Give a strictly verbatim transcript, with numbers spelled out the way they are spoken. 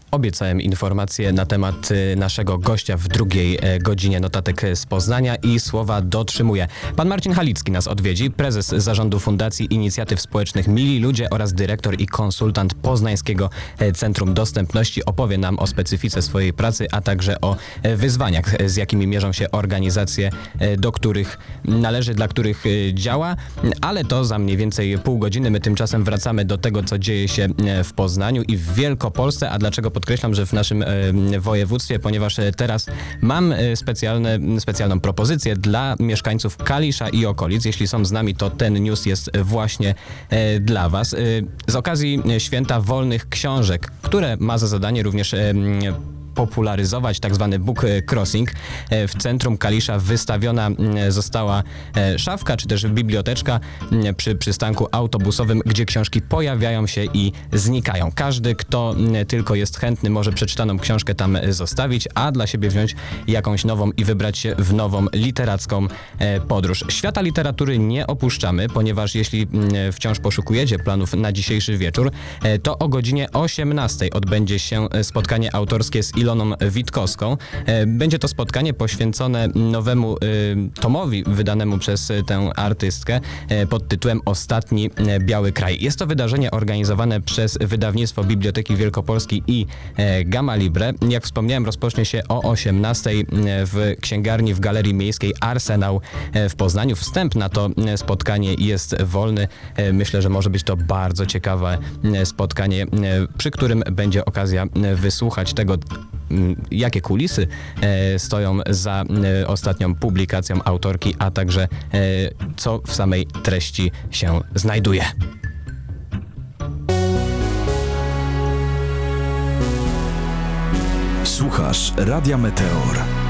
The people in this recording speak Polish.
Obiecałem informacje na temat naszego gościa w drugiej godzinie notatek z Poznania i słowa dotrzymuję. Pan Marcin Halicki nas odwiedzi, prezes zarządu Fundacji Inicjatyw Społecznych Mili Ludzie oraz dyrektor i konsultant Poznańskiego Centrum Dostępności. Opowie nam o specyfice swojej pracy, a także o wyzwaniach, z jakimi mierzą się organizacje, do których należy, dla których działa, ale to za mniej więcej pół godziny. My tymczasem wracamy do tego, co dzieje się w Poznaniu i w Wielkopolsce, a dlaczego podkreślam, że w naszym e, województwie, ponieważ teraz mam specjalne, specjalną propozycję dla mieszkańców Kalisza i okolic. Jeśli są z nami, to ten news jest właśnie e, dla Was. E, z okazji Święta Wolnych Książek, które ma za zadanie również e, popularyzować tak zwany book crossing. W centrum Kalisza wystawiona została szafka, czy też biblioteczka przy przystanku autobusowym, gdzie książki pojawiają się i znikają. Każdy, kto tylko jest chętny, może przeczytaną książkę tam zostawić, a dla siebie wziąć jakąś nową i wybrać się w nową literacką podróż. Świata literatury nie opuszczamy, ponieważ jeśli wciąż poszukujecie planów na dzisiejszy wieczór, to o godzinie osiemnastej odbędzie się spotkanie autorskie z Iloną Witkowską. Będzie to spotkanie poświęcone nowemu tomowi wydanemu przez tę artystkę pod tytułem Ostatni Biały Kraj. Jest to wydarzenie organizowane przez wydawnictwo Biblioteki Wielkopolskiej i Gamma Libre. Jak wspomniałem, rozpocznie się o osiemnastej w księgarni w Galerii Miejskiej Arsenał w Poznaniu. Wstęp na to spotkanie jest wolny. Myślę, że może być to bardzo ciekawe spotkanie, przy którym będzie okazja wysłuchać tego, jakie kulisy e, stoją za e, ostatnią publikacją autorki, a także e, co w samej treści się znajduje. Słuchasz Radia Meteor.